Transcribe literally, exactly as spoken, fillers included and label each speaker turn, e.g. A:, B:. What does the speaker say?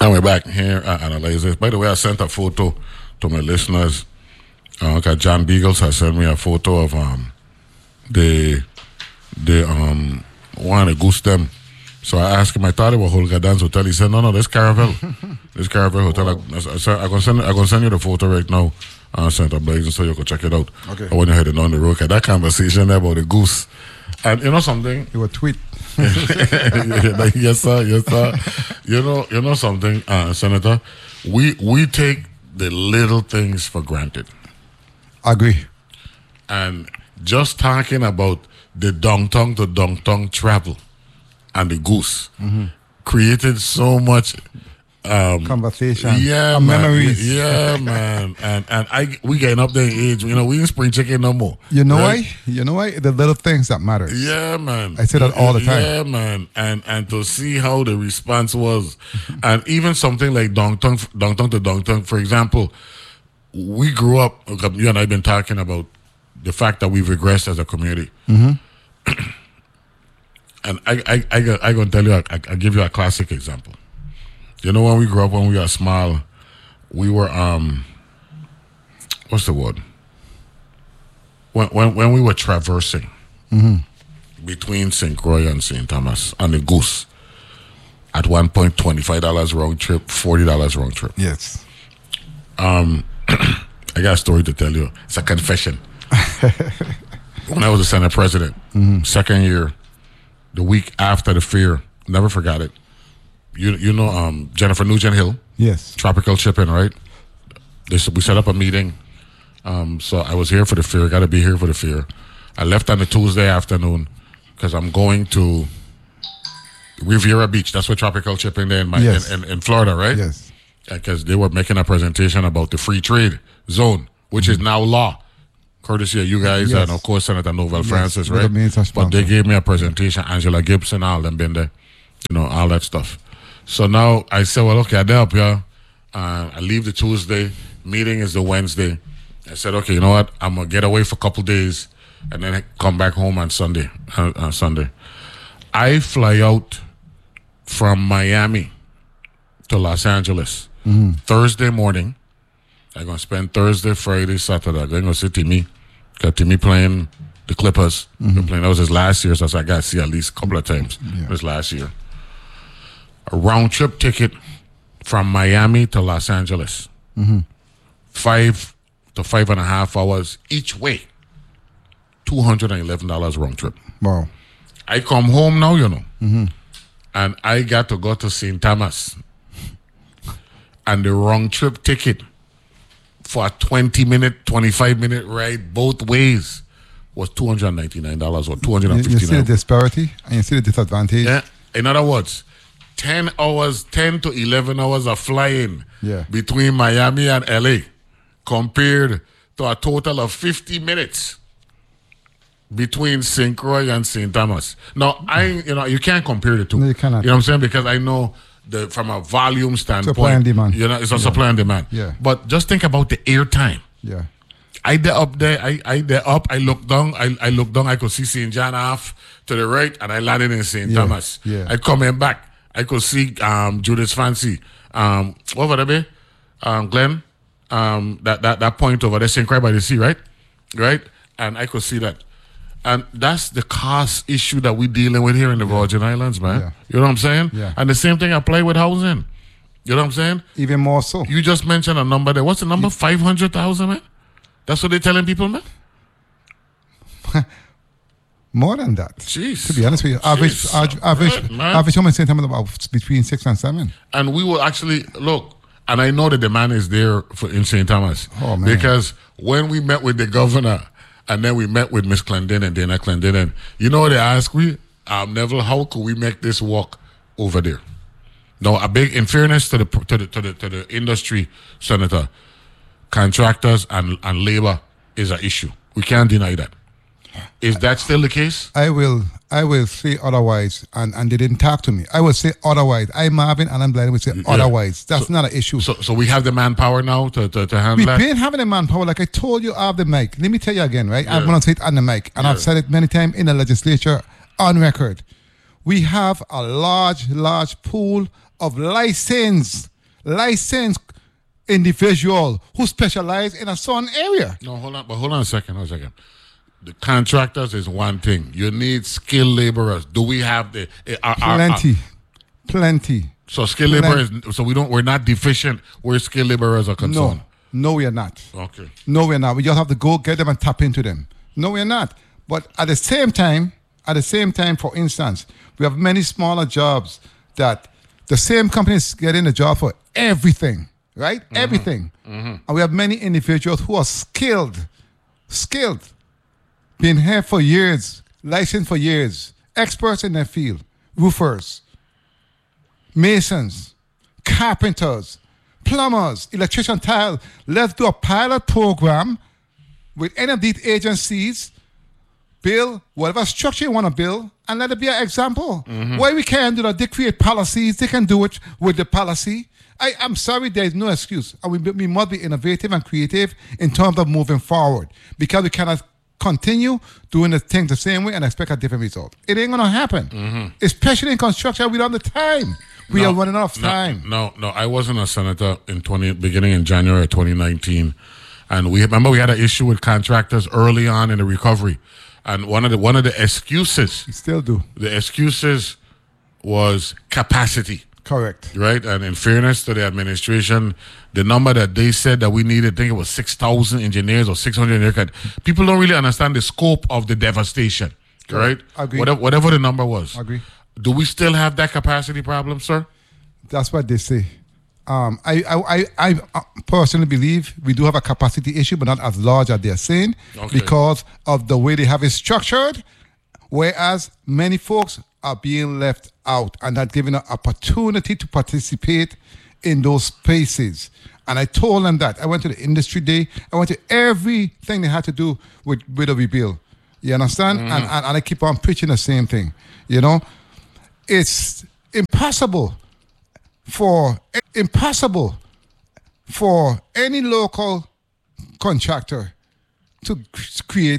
A: And we're back here at Analyze This. By the way, I sent a photo to my listeners. Uh, okay, John Beagles has sent me a photo of um the the um one of the goose them. So I asked him, I thought it was Holga Dance Hotel. He said, no, no, this Caravel. This Caravel Hotel. I, I, I said, I'm going to send I'm gonna send you the photo right now, uh, Senator Blazing, so you can check it out.
B: Okay.
A: When you're heading on the road. That conversation there about the goose. And you know something?
B: You were tweet.
A: Yes, sir. Yes, sir. You know, you know something, uh, Senator? We we take the little things for granted.
B: Agree.
A: And just talking about the downtown to downtown travel and the goose
B: mm-hmm.
A: created so much um,
B: conversation.
A: Yeah,
B: and
A: man.
B: memories.
A: Yeah, man. And and I we getting up there in age. You know, we ain't spring chicken no more.
B: You know
A: right?
B: why? You know why? The little things that matter.
A: Yeah, man.
B: I say that all the time.
A: Yeah, man. And and to see how the response was, and even something like downtown, downtown to downtown. For example, we grew up. You and I've been talking about the fact that we've regressed as a community.
B: Mm-hmm.
A: And I, I, I, I gonna tell you, I, I give you a classic example. You know, when we grew up, when we were small, we were um, what's the word? When when when we were traversing
B: mm-hmm.
A: between Saint Croix and Saint Thomas and the Goose, at one point twenty-five dollars round trip, forty dollars round trip.
B: Yes.
A: Um, I got a story to tell you. It's a confession. When I was a Senate president, mm-hmm. second year. The week after the fair, never forgot it. You you know um, Jennifer Nugent Hill?
B: Yes.
A: Tropical Shipping, right? They, we set up a meeting. Um, so I was here for the fair, got to be here for the fair. I left on a Tuesday afternoon because I'm going to Riviera Beach. That's where Tropical Shipping there in, my,
B: yes.
A: in, in, in Florida, right?
B: Yes.
A: Because they were making a presentation about the free trade zone, which mm-hmm. is now law. Courtesy of you guys yes. and of course Senator Novel yes. Francis, right? But they gave me a presentation, Angela Gibson, all them been there, you know, all that stuff. So now I said, well, okay, I'll help you. Uh, I leave the Tuesday, meeting is the Wednesday. I said, okay, you know what? I'm gonna get away for a couple days and then come back home on Sunday. Uh, uh, Sunday, I fly out from Miami to Los Angeles
B: mm-hmm.
A: Thursday morning. I'm going to spend Thursday, Friday, Saturday. I'm going to see Timmy. Got Timmy playing the Clippers. Mm-hmm. Playing. That was his last year, so I got to see at least a couple of times yeah. this last year. A round-trip ticket from Miami to Los Angeles.
B: Mm-hmm.
A: Five to five and a half hours each way. two hundred eleven dollars round trip.
B: Wow.
A: I come home now, you know,
B: mm-hmm.
A: and I got to go to Saint Thomas. And the round-trip ticket for a twenty minute, twenty-five minute ride both ways was two hundred ninety-nine dollars or two hundred fifty-nine dollars.
B: You see the disparity and you see the disadvantage.
A: Yeah. In other words, ten hours, ten to eleven hours of flying
B: yeah.
A: between Miami and L A compared to a total of fifty minutes between Saint Croix and Saint Thomas. Now, I, you know, you can't compare the two.
B: No, you cannot.
A: You know what I'm saying? Because I know the from a volume standpoint,
B: supply and demand.
A: You know, it's a
B: yeah.
A: supply and demand.
B: Yeah.
A: But just think about the air time.
B: Yeah.
A: I there up there, I I there up, I look down, I I look down, I could see Saint John off to the right, and I landed in Saint
B: yeah.
A: Thomas.
B: Yeah.
A: I coming back, I could see um Judith's Fancy. Um what would that be? Um Glenn, um that, that that point over there, Saint Croix by the Sea, right? Right? And I could see that. And that's the cost issue that we're dealing with here in the yeah. Virgin Islands, man.
B: Yeah.
A: You know what I'm saying?
B: Yeah.
A: And the same thing apply with housing. You know what I'm saying?
B: Even more so.
A: You just mentioned a number there. What's the number? five hundred thousand, man? That's what they're telling people, man?
B: More than that.
A: Jeez.
B: To be honest with you. Average,
A: Jeez.
B: average, average,
A: Good, man.
B: average home in Saint Thomas about between six and seven.
A: And we will actually, look, and I know the demand is there for in Saint Thomas.
B: Oh, man.
A: Because when we met with the governor, and then we met with Miss Clendenin, Dana Clendenin, you know what they asked we? Um, Neville, how could we make this work over there? No, a big, in fairness to the to the to the, to the industry, Senator, contractors and, and labor is an issue. We can't deny that. Is that still the case?
B: I will I will say otherwise, and, and they didn't talk to me. I will say otherwise. I, Marvin, and I'm Blind will say yeah. otherwise. That's
A: so,
B: not an issue.
A: So so we have the manpower now to, to, to handle
B: We've
A: that?
B: been having the manpower. Like I told you off the mic. Let me tell you again, right?
A: Yeah.
B: I'm going to say it on the mic, and
A: yeah.
B: I've said it many times in the legislature on record. We have a large, large pool of licensed licensed individual who specialize in a certain area.
A: No, hold on, but hold on a second, hold on a second. The contractors is one thing. You need skilled laborers. Do we have the uh,
B: plenty,
A: uh, uh,
B: plenty?
A: So skilled laborers. So we don't. We're not deficient where skilled laborers are concerned.
B: No, no, we are not.
A: Okay.
B: No, we're not. We just have to go get them and tap into them. No, we're not. But at the same time, at the same time, for instance, we have many smaller jobs that the same companies getting a job for everything, right? Mm-hmm. Everything. Mm-hmm. And we have many individuals who are skilled, skilled. Been here for years, licensed for years, experts in their field, roofers, masons, carpenters, plumbers, electrician, tile. Let's do a pilot program with any of these agencies, build whatever structure you want to build, and let it be an example. Mm-hmm. Why we can't do that? They create policies, they can do it with the policy. I, I'm sorry, there is no excuse. And we, we must be innovative and creative in terms of moving forward, because we cannot continue doing the things the same way and expect a different result. It ain't gonna happen. Mm-hmm. Especially in construction, we don't have the time. We
A: no,
B: are running out of time.
A: No, no, no, I wasn't a senator in twenty beginning in January twenty nineteen, and we remember we had an issue with contractors early on in the recovery, and one of the one of the excuses,
B: we still do.
A: The excuses was capacity.
B: Correct.
A: Right? And in fairness to the administration, the number that they said that we needed, I think it was six thousand engineers or six hundred engineers. People don't really understand the scope of the devastation. Right?
B: Agree.
A: Whatever, whatever the number was.
B: Agree.
A: Do we still have that capacity problem, sir?
B: That's what they say. Um, I, I, I, I personally believe we do have a capacity issue, but not as large as they're saying, okay, because of the way they have it structured, whereas many folks are being left out and not given an opportunity to participate in those spaces. And I told them that. I went to the industry day. I went to everything they had to do with, with a rebuild. You understand? Mm-hmm. And, and, and I keep on preaching the same thing. You know, it's impossible for impossible for any local contractor to create